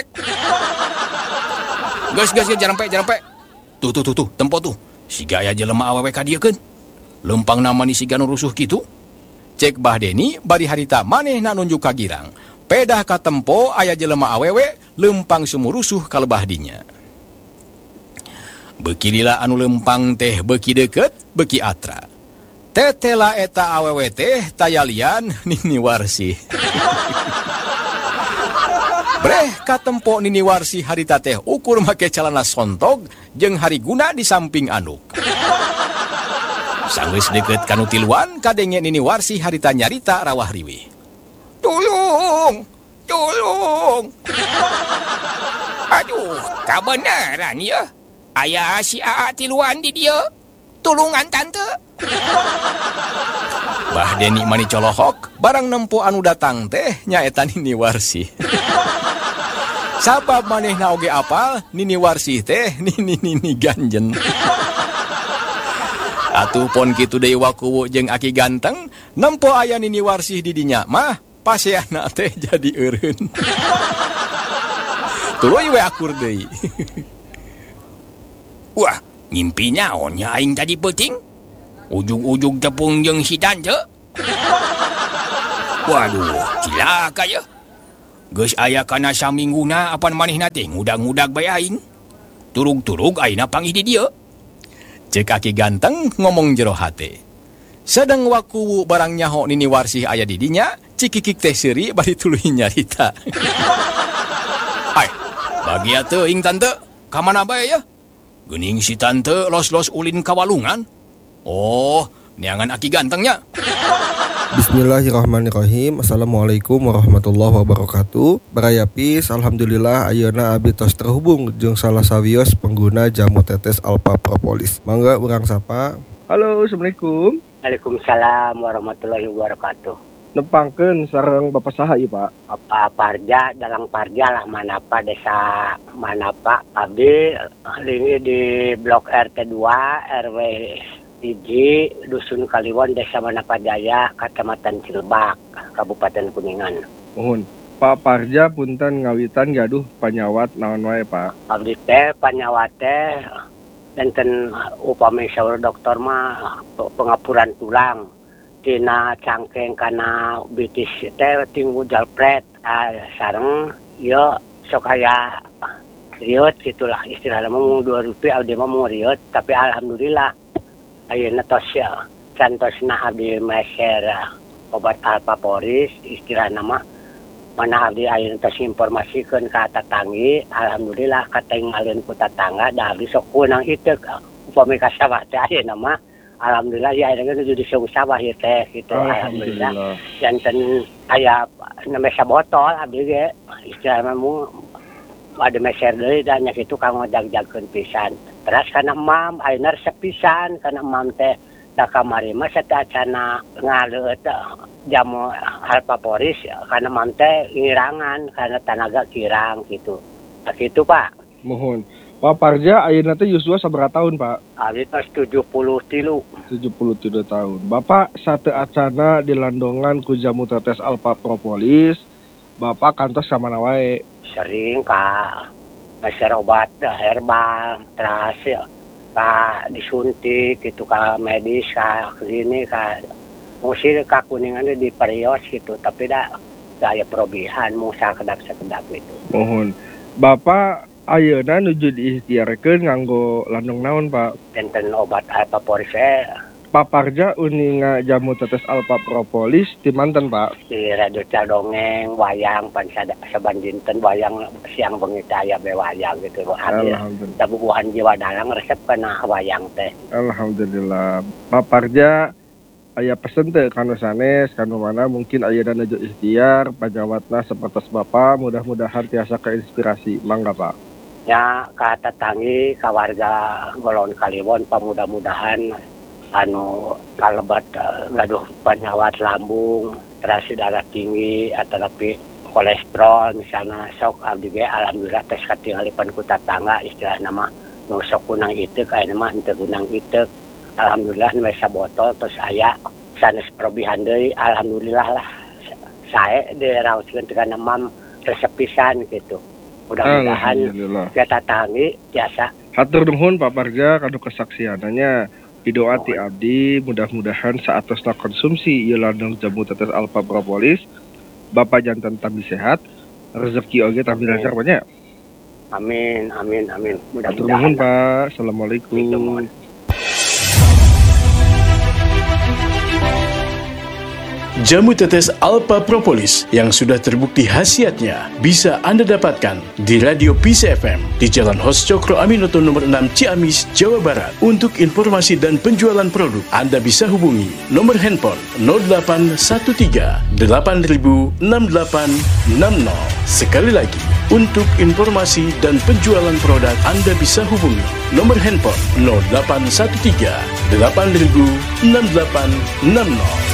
Gas jarempe. Tuh tempo tuh. Siga aya jelema awewe ka dieu keun. Lempang nama ni siga nu rusuh kitu. Cek Bahdeni bari harita manehna nunjuk ka girang. Pedah ka tempo aya jelema awewe lempang sumurusuh ka lebah dinya. Beuki lila anu lempang teh beuki deukeut, beuki atra. Tetela eta awewe teh tayalian Nini Warsi. Breh ka tempo Nini Warsi harita teh ukur make calana sontog jeung hariguna di samping anduk. Sanggeus deukeut kanu tiluan kadenge Nini Warsi harita nyarita rawah riwih. Tulung. Aduh, kabeneran ya. Aya si Aa tiluan di dieu. Tulungan tante. Bahdeni mani colohok barang nempo anu datang teh nyaeta Nini Warsi. Sabab manehna oge apal Nini Warsi teh nini ganjen. Atuh pon kitu deui wakuwu jeung Aki Ganteng, nempo aya Nini Warsi di dinya mah paseana teh jadi eureun. Tuluy we akur deui. Wah, ngimpi naon nya aing tadi peuting? Ujug-ujug tepung jeung si Tante. Waduh, cilaka ya. Geus aya kana samingguna apan manehna teh ngudag-ngudag bae aing. Turug-turug ayeuna panggih di dieu. Cek Aki Ganteng ngomong jero hate. Sedang wakuwu barang nyaho Nini Warsi aya di dinya, cikikik teh seuri bari tuluy nyarita. Ai, bagia teuing tante, ka mana bae ya? Geuning si tante los-los ulin ka walungan. Oh, neangan Aki Gantengnya. Bismillahirrahmanirrahim. Assalamualaikum warahmatullahi wabarakatuh. Barayapis, alhamdulillah ayeuna abdi tos terhubung jeung salah sawios pengguna jamu tetes Alpha Propolis. Mangga urang sapa. Halo, assalamualaikum. Waalaikumsalam warahmatullahi wabarakatuh. Nepangkeun sareng Bapak saha ieu, Pak? Bapak Parja, Dalang Parja lah Manapa, desa Manapa. Abdi ini di Blok RT 2 RW 3 Dusun Kaliwon, Desa Manapa Jaya, Kecamatan Cilebak, Kabupaten Kuningan. Mohon. Pak Parja punten ngawitan gaduh panyawat naon wae, Pak? Abdi teh panyawat teh enten upami saur dokter mah pengapuran tulang. Tina cangkeng kana bitis teh tinggu jalpret sareng ieu sok aya riot gitulah istilahnya mau 2 rupiah abdi mah mau riot tapi alhamdulillah ayeuna tos santosna abdi meser obat alpaporis istilahna mah mana abdi ayeuna tos informasikeun ka tetanggi alhamdulillah katinggalin ku tetangga da abdi sok kunang iteu upami ka sawah teh ayeuna mah alhamdulillah ya ayeuna geus di sawah ieu teh gitu alhamdulillah janten aya namanya botol abdi ge istilahna mu ada meser deui da nya kitu kang ngojag-jagkeun pisan terus kana mam ayeuna resep pisan kana mam teh da kamari mah satacana ngaleut jamu alpaporis kana mam teh ngirangan kana tanaga kirang gitu. Nah kitu Pak. Mohon. Pak Parja ayeuna teh yuswa sabaraha tahun Pak? Abi tos 73. 73 tahun. Bapak sateacana dilandongan ku jamu tetes Alpa Propolis. Bapak kantos ka mana wae? Sering Kak. Meser obat herbal terus ka disuntik gitu ka medis ka klinik ka musir ka kuningan di perios gitu tapi aya perubahan mau sakedap gitu. Mohon. Bapak ayeuna nuju diikhtiarkeun nganggo landong naon Pak? Enten obat alpaporis Pak Parja uninga jamu tetes Alpa Propolis di manten Pak? Di radio Cadongeng wayang pan saban dinten wayang siang bengi teh aya be wayang gitu. Alhamdulillah. Dabubuhan jiwa dalang resep kana wayang teh. Alhamdulillah. Pak Parja aya pesen teh kanu sanes kanu mana mungkin ayeuna nuju ikhtiar pajawatna sapertos Bapak mudah-mudahan tiasa keinspirasi. Mangga Pak. Ya ka tetanggi ka warga Golon Kaliwon mudah-mudahan anu kalebat gaduh penyawat lambung, terus darah tinggi atau tapi kolesterol misalnya sok abdi ge alhamdulillah tes katingalipun ku tetangga istilahna mah nu sok kunang iteu ka mah henteu kunang iteu alhamdulillah nu sabotol terus aya sanes perubahan deui alhamdulillah lah sae diraoskeun teh kana mam resep pisan gitu. Mudah-mudahan kita tangi biasa. Hatur nuhun Pak Parja kanu kesaksiananya. Doa ti abdi mudah-mudahan saatosna konsumsi ieu landong jamu tetes Alpa Propolis Bapak jantan tambi sehat rezeki oge tambi lancar banyak. Amin amin amin. Hatur nuhun Pak. Assalamualaikum. Jamu tetes Alpa Propolis yang sudah terbukti khasiatnya bisa Anda dapatkan di Radio Peace FM di Jalan Hos Cokro Aminoto nomor 6 Ciamis, Jawa Barat. Untuk informasi dan penjualan produk, Anda bisa hubungi nomor handphone 0813 8000 6860. Sekali lagi, untuk informasi dan penjualan produk, Anda bisa hubungi nomor handphone 0813 8000 6860.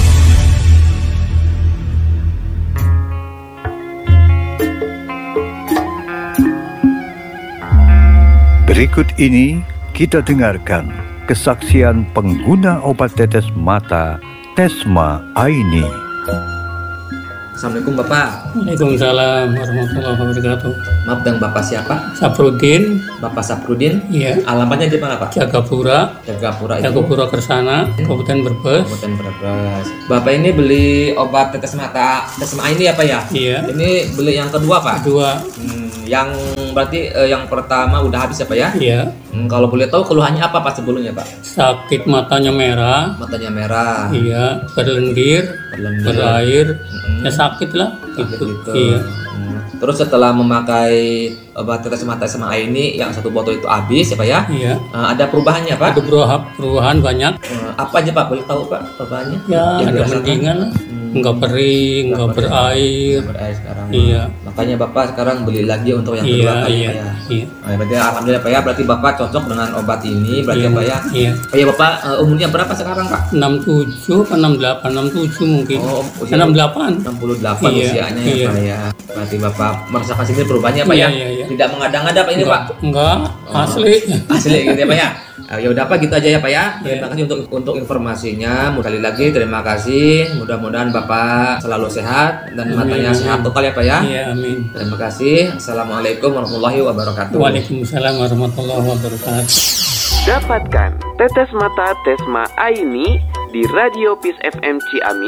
Berikut ini kita dengarkan kesaksian pengguna obat tetes mata Tesma Aini. Assalamualaikum Bapak. Waalaikumsalam warahmatullahi wabarakatuh. Maaf dengan Bapak siapa? Saprudin. Bapak Saprudin? Iya. Alamatnya di mana Pak? Jagapura itu? Jagapura Kersana, Kabupaten Brebes. Kabupaten Brebes. Bapak ini beli obat tetes mata Tesma Aini ya Pak ya? Iya. Ini beli yang kedua Pak? Kedua. Yang berarti yang pertama udah habis ya Pak ya? Iya. Kalau boleh tahu keluhannya apa Pak sebelumnya Pak? Sakit matanya merah. Matanya merah. Iya. Berlendir. Berair. Ya sakit lah. Gitu. Iya. Terus setelah memakai obat tetes mata Tesma Aini yang satu botol itu habis ya Pak ya? Iya. Ada perubahannya Pak? Ada perubahan banyak. Apa aja Pak? Boleh tahu Pak perubahannya? Ya ada mendingan lah. Enggak berair, berair sekarang. Iya. Makanya Bapak sekarang beli lagi untuk yang kedua kali Iya. Nah, berarti alhamdulillah Pak ya, berarti Bapak cocok dengan obat ini berarti iya, Pak ya. Iya. Oh ya Bapak umurnya berapa sekarang Pak? 67 atau 68, 67 mungkin. Oh, 68. 68 iya, usianya iya. ya Pak ya. Berarti Bapak merasakan sendiri perubahannya Pak iya, ya. Iya. Tidak mengada-ngada Pak ini Pak. Enggak, asli. Asli gitu ya Pak ya. Ya udah Pak gitu aja ya Pak ya. Terima kasih untuk informasinya. Sekali lagi terima kasih. Mudah-mudahan Bapak selalu sehat dan matanya sehat total ya Pak ya. Iya, amin. Terima kasih. Assalamualaikum warahmatullahi wabarakatuh. Waalaikumsalam warahmatullahi wabarakatuh. Dapatkan tetes mata Tesma Aini di Radio Peace FM Ciamis,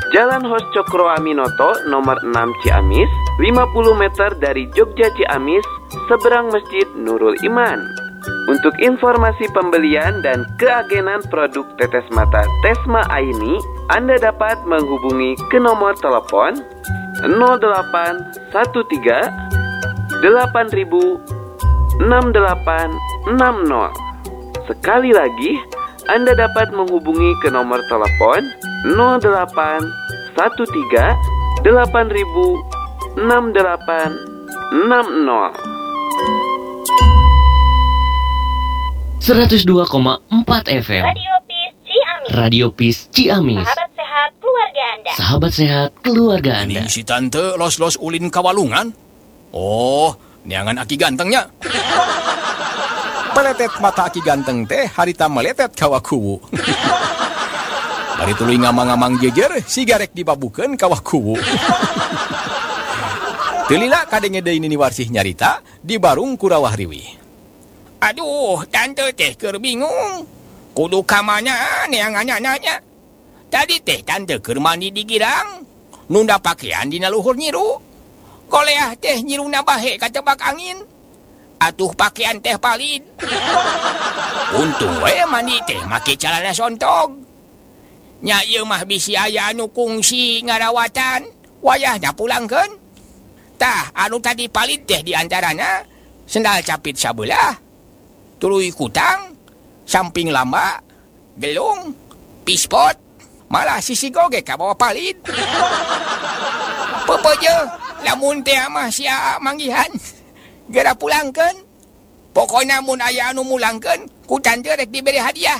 Jalan Hos Cokroaminoto nomor 6 Ciamis, 50 meter dari Jogja Ciamis, seberang Masjid Nurul Iman. Untuk informasi pembelian dan keagenan produk tetes mata Tesma Aini, Anda dapat menghubungi ke nomor telepon 0813 8000 6860. Sekali lagi, Anda dapat menghubungi ke nomor telepon 0813 8000 6860. 102,4 FM Radio Peace Ciamis. Radio Peace Ciamis. Sahabat sehat keluarga Anda. Sahabat sehat keluarga Anda. Ini si tante los-los ulin kawalungan. Oh, niangan aki gantengnya. Peletet mata aki ganteng teh harita meletet kawakuwu. Bari tuluy ngamang-ngamang jejer sigarek dibabukeun kawakuwu. Teu lila kadenge deui nini warsih nyarita di barung kurawah riwih. Aduh, tante teh keur bingung. Kudu kamana neangannya nanya. Tadi teh tante keur mandi di girang. Nunda pakaian dina luhur nyiru. Koleah teh nyiruna bahe katebak angin. Atuh pakaian teh palid. Untung we mandi teh make calana sontog. Nya ieu mah bisi aya anu kungsi ngarawatan. Wayahna pulangkeun. Tah, anu tadi palid teh diantarana sendal capit sabelah, tuluy kutang, samping lamba, gelung, pispot, malah sisi goge ka bawa palid. Pepeje, lamun teh mah sia manggihan, gara pulangkeun. Pokona mun aya anu mulangkeun, ku tante rek diberi hadiah.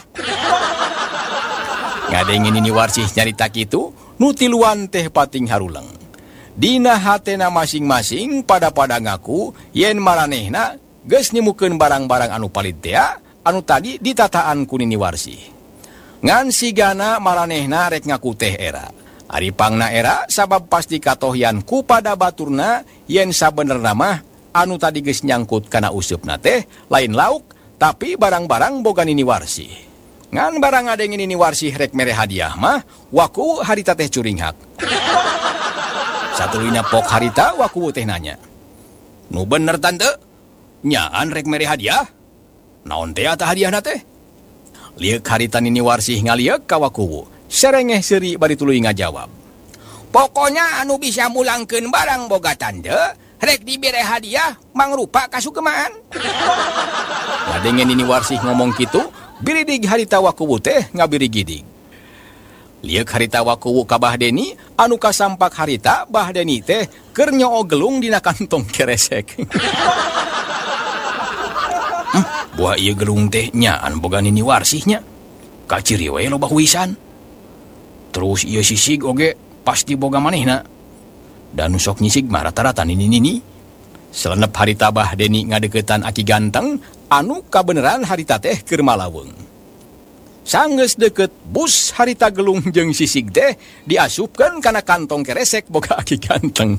Ngadengin ini warsih nyarita kitu, nu tiluan teh pating haruleng. Dina hatena masing-masing pada ngaku yen maranehna geus nimukeun barang-barang anu palid teh anu tadi ditataan ku nini warsih. Ngan sigana maranehna rek ngaku teh era. Ari pangna era sabab pasti katohyan ku pada baturna yen sabenerna mah anu tadi geus nyangkut kana usupna teh lain lauk tapi barang-barang boga nini warsih. Ngan barang adengin nini warsih rek mere hadiah mah waku harita teh curinghak. Satulina pok harita waku teh nanya. Nu bener tante? Nyaan rek mere hadiah? Naon teh ata hadiahna teh? Liek harita nini warsih ngaliek ka waku. Serengeh seuri bari tuluy ngajawab. Pokoknya anu bisa mulangkeun barang boga tante, rek dibere hadiah mangrupa kasugemaan. Ngadenge nini warsih ngomong kitu, biridig harita waku teh ngabiri gidig. Liek harita wakuwu ka Bahdeni, anu kasampak harita Bahdeni teh keur nyoo gelung dina kantong keresek. Buah ieu gelung teh nyaan boga nini warsihnya. Kaciri we loba huisan. Terus ieu sisig oge pasti boga manehna. Dan nu sok nyisig mah rata-rata nini-nini. Selenep harita Bahdeni ngadeukeutan aki ganteng, anu kabeneran harita teh keur malaweung. Sanggeus deket bus harita gelung jeung sisig teh diasupkeun kana kantong keresek boga aki ganteng.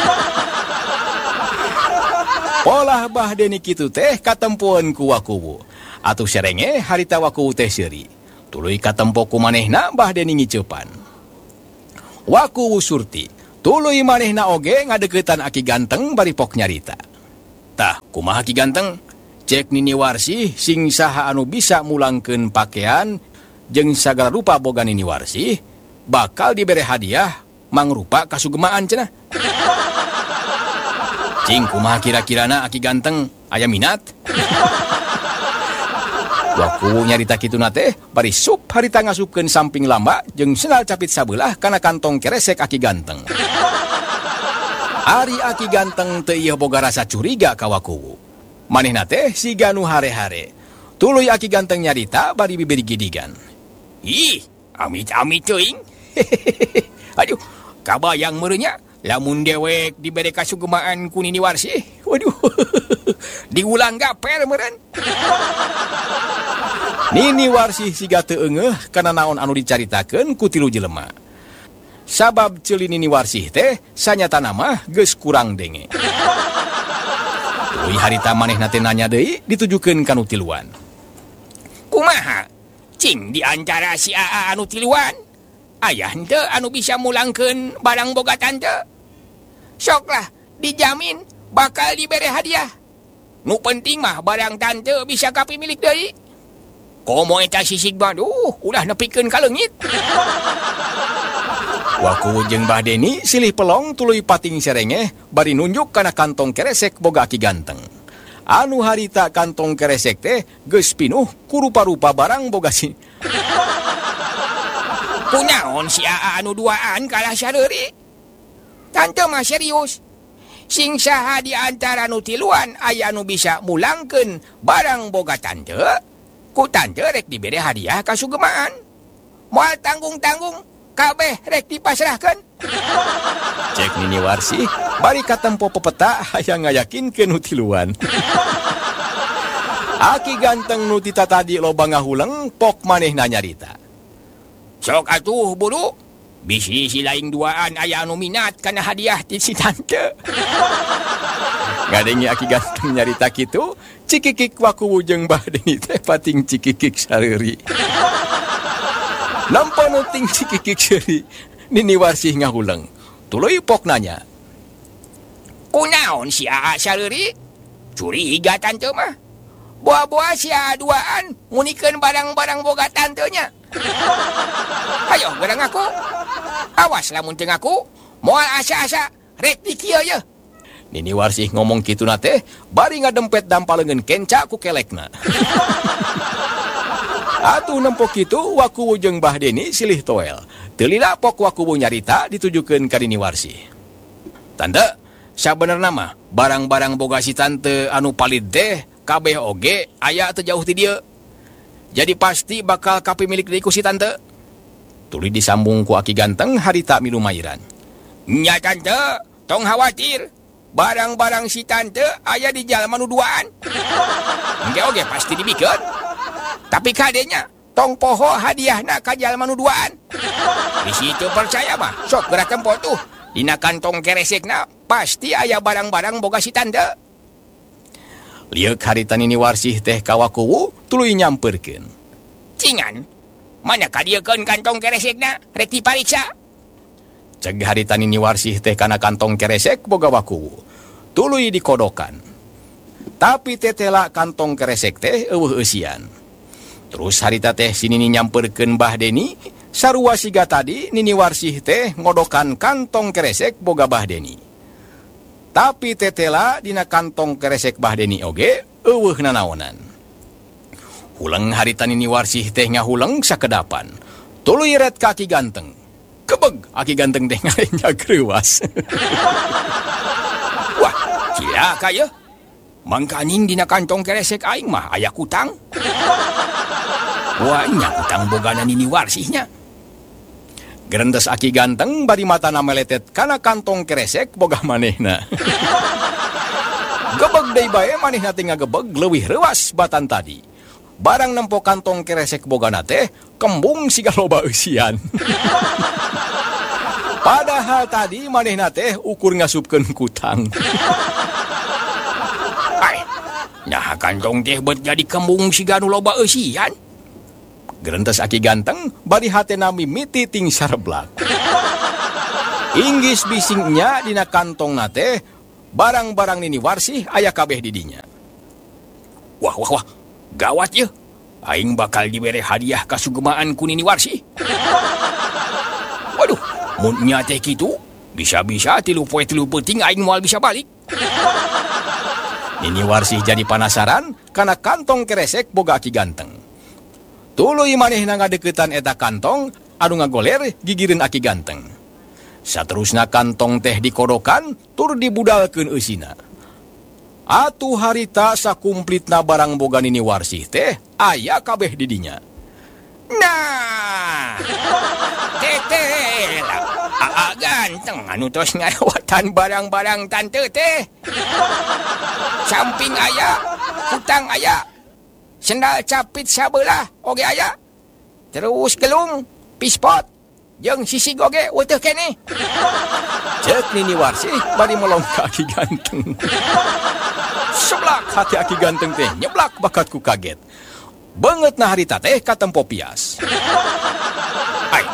Polah Bahdeni kitu teh katempueun ku wakuwu. Atuh serenge harita wakuwu teh seuri. Tuluy katempo ku manehna Bahdeni ngiceupan. Wakuwu surti, tuluy manehna oge ngadeukeutan aki ganteng bari pok nyarita. Tah, kumaha aki ganteng? Cek nini warsih sing saha anu bisa mulangkeun pakaian jeung sagala rupa boga nini warsih bakal dibere hadiah mangrupa kasugemaan cenah. Cing kumaha kira-kirana aki ganteng aya minat? Waku nyarita kituna teh bari sup harita ngasupkeun samping lamba jeung sendal capit sabelah kana kantong keresek aki ganteng. Ari aki ganteng teu ieu boga rasa curiga ka wakuwu. Manehna teh siga nu hare-hare. Tuluy aki ganteng nyarita bari bibir gidigan. Ih, amit-amit teuing. Aduh, kabayang meureunnya lamun dewek dibere kasugemaan ku nini warsih. Waduh. Diulang gaper meureun. Nini warsih siga teu eungeuh kana naon anu dicaritakeun ku tilu jelema. Sabab ceuli nini warsih teh sanyatana mah geus kurang denge. Tuluy harita manehna teh nanya deui ditujukeun ka nu tiluan. Kumaha? Cing di antara si Aa anu tiluan? Ayah henteu anu bisa mulangkeun barang boga tante. Soklah dijamin bakal dibere hadiah. Nu penting mah barang tante bisa kapimilik deui. Komo eta sisig baduh ulah nepikeun ka leungit. Waku jeung Mbah Deni silih pelong tuluy pating serengeh bari nunjuk kana kantong keresek boga Aki Ganteng. Anu harita kantong keresek teh geus pinuh ku rupa-rupa barang boga si. Kunaon si Aa anu duaan kalah sareuri? Tante mah serius. Sing saha di antara nu tiluan aya anu bisa mulangkeun barang boga tante, ku tante rek dibere hadiah ka sugemaan. Moal tanggung-tanggung kabeh rek dipasrahkeun. Cek Nini Warsih bari katempo pepeta hayang ngayakinkeun nu tiluan. Aki Ganteng nu tita tadi loba ngahuleng pok manehna nyarita. Sok atuh buru, bisi si laing duaan aya anu minat kana hadiah ti si tante. Ngadengi Aki Ganteng nyarita kitu, cikikik waku jeung Mbah Deni teh pating cikikik sareuri. Nampa nuting cikikik seuri, Nini Warsih ngahuleng. Tuluy pok nanya. Kunaon si Aa sareuri? Curiga tante mah. Buah-buah si Aa duaan ngunikeun barang-barang boga tantenya. Hayo gerang aku. Awas lamun teu ngaku, moal asa-asa rek di kieu ye. Nini Warsih ngomong kitu teh bari ngadempet dampaleungeun kenca ku kelekna. Atuh nempok kitu waku jeung Mbah Deni silih toel. Teu lila pok waku nyarita ditujukeun ka Nini Warsih. Tante, sabenerna mah barang-barang boga si tante anu palit teh kabeh oge aya teu jauh ti dieu. Jadi pasti bakal kapimilik deui ku si tante. Tuluy disambung ku Aki Ganteng harita milu mairan. Nya tante, tong khawatir. Barang-barang si tante aya di jalma nu duaan. Engke oge pasti dibikeun. Tapi kadenya tong poho hadiahna ka jalma nu duaan. Bisi teu percaya mah, sok geura tempo tuh. Dina kantong keresekna pasti aya barang-barang boga si tante. Lieuk harita Nini Warsih teh ka wakuwu tuluy nyamperkeun. Cingan, mana kadiekeun kantong keresekna rek dipariksa. Ceg harita Nini Warsih teh kana kantong keresek boga wakuwu. Tuluy dikodokan. Tapi tetela kantong keresek teh eueuh eusian. Terus harita teh si Nini nyamperkeun Mbah Deni, sarua siga tadi Nini Warsih teh ngodokan kantong keresek boga Mbah Deni. Tapi tetela dina kantong keresek Mbah Deni oge eueuh nanaonan. Huleng harita Nini Warsih teh ngahuleng sakedapan. Tuluy ret ka Aki Ganteng. Kebeg Aki Ganteng teh ngarenya greuwas. Wah, cilaka ye. Mangkaning dina kantong keresek aing mah aya kutang. Wah, nya kutang bogana Nini Warsihnya. Gerentes Aki Ganteng bari matana meletet kana kantong keresek boga manehna. Gebeg deui bae manehna teh ngagebeg leuwih reuwas batan tadi. Barang nempo kantong keresek bogana teh kembung siga loba eusian. Padahal tadi manehna teh ukur ngasupkeun kutang. Ai, nah kantong teh bet jadi kembung siga nu loba eusian. Gerentes Aki Ganteng bari hatena mimiti ting sareblak. Inggis bisingnya dina kantong nate barang-barang Nini Warsih aya kabeh di dinya. Wah, gawat ye. Aing bakal dibere hadiah ka sugemaan ku Nini Warsih. Waduh, mun nya teh kitu, bisa-bisa 3 poe 3 peuting aing moal bisa balik. Nini Warsih jadi penasaran kana kantong keresek boga Aki Ganteng. Tuluy manehna ngadeuketan eta kantong anu ngagoler gigireun Aki Ganteng. Saterusna kantong teh dikodokan tur dibudalkeun eusina. Atuh harita sakumplitna barang boga Nini Warsih teh aya kabeh di dinya. Nah, tetela Aa Ganteng anu tos ngarawatan barang-barang tante teh. Samping aya, kutang aya. Sendal capit sabelah oge aya. Terus gelung, pispot, jeung sisig oge weteuh keneh. Cek Nini Warsih bari melong ka Aki Ganteng. Seblak hati Aki Ganteng teh nyeblak bakat ku kaget. Banget na harita teh katempo pias. Ai,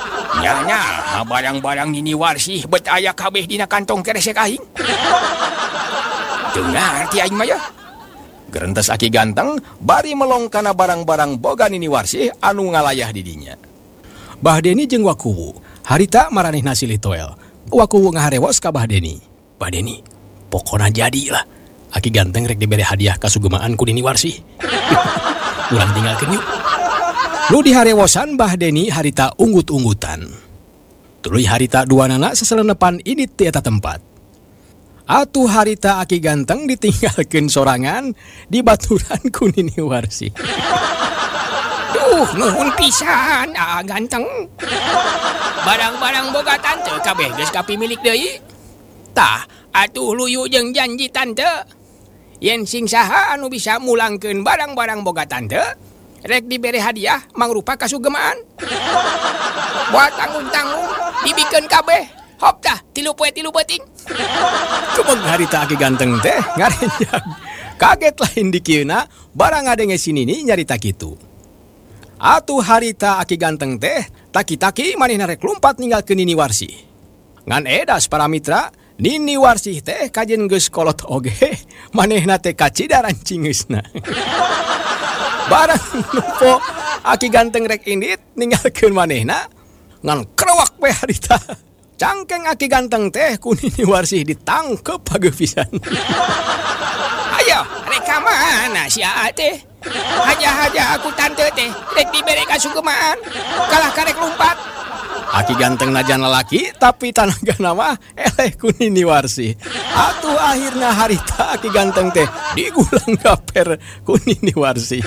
Nyanya, barang-barang nini warsih bet aya kabeh dina kantong keresek aing. Teu ngarti aing mah ya. Gerentas Aki Ganteng bari melong kana barang-barang boga nini warsih anu ngalayah di dinya. Bah Deni jeung Wakuwu harita maranehna silih toel. Wakuwu ngaharewos ka Bah Deni. Bah Deni, pokona jadi lah. Aki Ganteng rek dibere hadiah kasugemaan ku nini warsih. Urang tinggalkeun yuk. Nu diharewosan Bah Deni harita unggut-unggutan. Tuluy harita duanana seselenepan init ti eta tempat. Atuh harita Aki Ganteng ditinggalkeun sorangan di baturan ku nini warsih. Duh, nuhun pisan, Ganteng. Barang-barang boga tante kabeh geus kapimilik deui. Tah, atuh luyu jeung janji tante. Yen sing saha anu bisa mulangkeun barang-barang boga tante, rek dibere hadiah mangrupa kasugemaan. Buat tanggung-tanggung dibikeun kabeh. Hop dah 3 poe 3 beuting. Kemeng harita Aki Ganteng teh ngarenjang. Kaget lain dikieuna barang ngadenge sinini nyarita kitu. Atuh harita Aki Ganteng teh taki-taki manehna rek lumpat ninggalkeun nini warsih. Ngan edas para mitra, nini warsih teh kajen geus kolot oge, manehna teh kacidaran cingeusna. Barang nupo Aki Ganteng rek indit ninggalkeun manehna ngan krewak we harita. Cangkeng Aki Ganteng teh ku nini warsih ditangkep pageupisan. Ayo, rek ka mana sia teh? Haja-haja aku tante teh rek dibere kasugemaan. Kalah karek lumpat. Aki Ganteng najan lalaki tapi tanagana mah eleh ku nini warsih. Atuh akhirna harita Aki Ganteng teh digulang gaper ku nini warsih.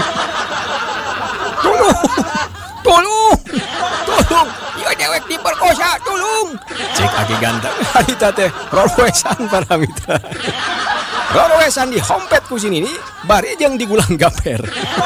Tolong. Ieu dewek diperkosa, tolong. Cek Aki Ganteng harita teh rorowesan para mitra. Rorowesan dihompet ku sinini bari jeung digulang gaper.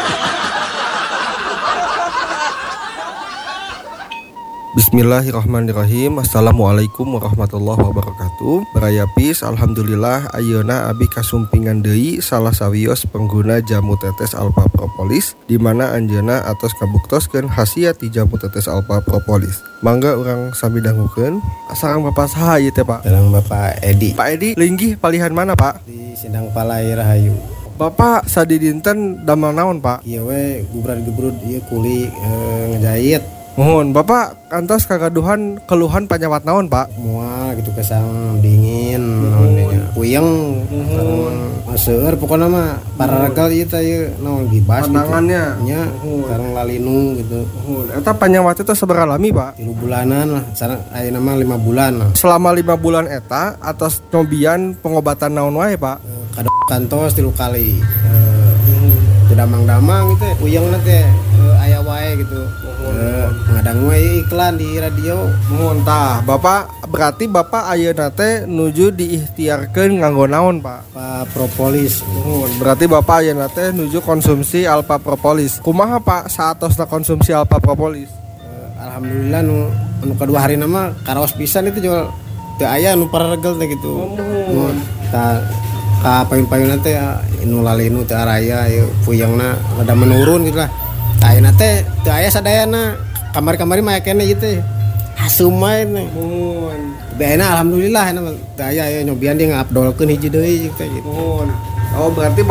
Bismillahirrahmanirrahim. Assalamualaikum warahmatullahi wabarakatuh. Barayapis, alhamdulillah ayeuna abi kasumpingan deui salah sawios pengguna jamu tetes Alpha Propolis di mana anjeunna atos kabuktoskeun khasiat ti jamu tetes Alpha Propolis. Mangga urang sami dangukeun. Sareng Bapak saha ieu teh, Pak? Sareng Bapak Edi. Pak Edi, linggih palihan mana, Pak? Di Sindang Palai Rahayu. Bapak sadi dinten damel naon, Pak? Ieu we gubrad-gubrud ieu kuli ngejahit. Mohon Bapak kantos kagaduhan keluhan panyawat naon, Pak? Mual gitu kesang dingin naon puyeng seueur pokona mah pararegal ieu teh ieu naon gibas pandangannya nya sareng lalinu gitu. Eta panyawat itu sabaraha lami, Pak? 3 bulanan lah, sareng ayeuna mah 5 bulan lah. Selama 5 bulan eta atas nyobian pengobatan naon wae, Pak? Kantos 3 kali. Damang-damang gitu puyengna teh aya wae gitu. Ngadang wae iklan di radio. Mohon tah, Bapak berarti Bapak ayeuna teh nuju diikhtiarkeun nganggo naon, Pak? Alpha Propolis. Berarti Bapak ayeuna teh nuju konsumsi Alpha Propolis. Kumaha, Pak, saatosna konsumsi Alpha Propolis? Alhamdulillah nu kedua harina mah karaos pisan itu jual teu aya nu pararegel teh gitu. Tah ka payun-payunna teh nu lalinu teh araya ieu puyengna rada menurun gitu lah. Ayeuna teh teu aya sadayana. Kamari-kamari mah kene ieu teh. Hasum wae nih. Beena alhamdulillah teu aya nyobian dia ngabdolkeun hiji deui gitu. Oh, berarti